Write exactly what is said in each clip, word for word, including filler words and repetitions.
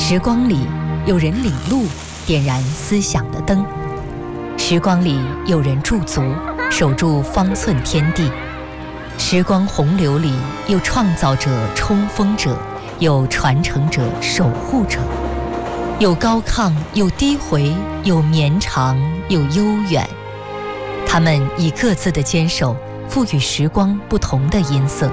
时光里有人领路，点燃思想的灯；时光里有人驻足，守住方寸天地。时光洪流里有创造者、冲锋者，有传承者、守护者，有高亢，有低回，有绵长，有悠远。他们以各自的坚守，赋予时光不同的音色。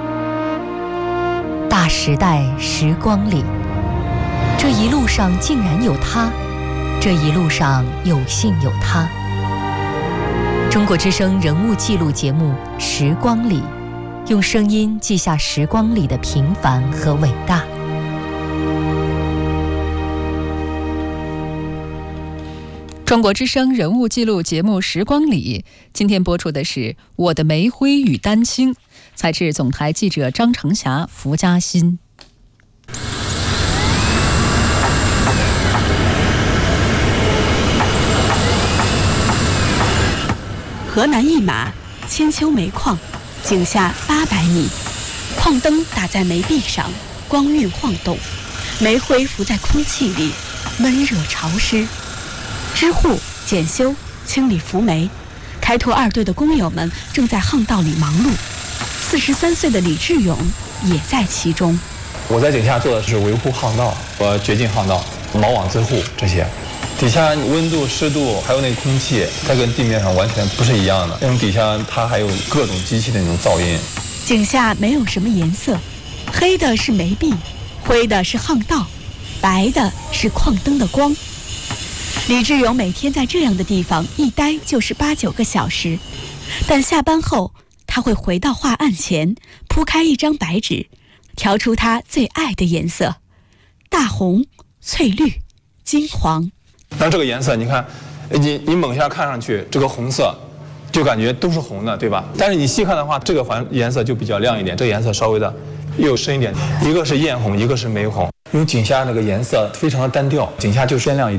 大时代时光里，这一路上竟然有他，这一路上有幸有他。中国之声人物记录节目《时光里》，用声音记下时光里的平凡和伟大。 中国之声人物记录节目《时光里》，今天播出的是《我的煤灰与丹青》，采自总台记者张成霞、福嘉欣。 河南一马千秋煤矿，井下八百米，矿灯打在煤壁上，光晕晃动，煤灰浮在空气里，闷热潮湿。支护、检修、清理浮煤，开拓二队的工友们正在巷道里忙碌。四十三岁的李志勇也在其中。 我在井下做的是维护巷道和掘进巷道、锚网自护这些。底下温度、湿度还有那个空气，它跟地面上完全不是一样的。那种底下它还有各种机器的那种噪音。 井下没有什么颜色，黑的是煤壁，灰的是巷道，白的是矿灯的光。李志勇每天在这样的地方一待就是八九个小时，但下班后他会回到画案前，铺开一张白纸，调出他最爱的颜色：大红、翠绿、金黄。 那这个颜色，你看，你你猛下看上去，这个红色就感觉都是红的，对吧？但是你细看的话，这个环颜色就比较亮一点，这个颜色稍微的又深一点。一个是艳红，一个是玫红，因为井下那个颜色非常的单调，井下就鲜亮一点。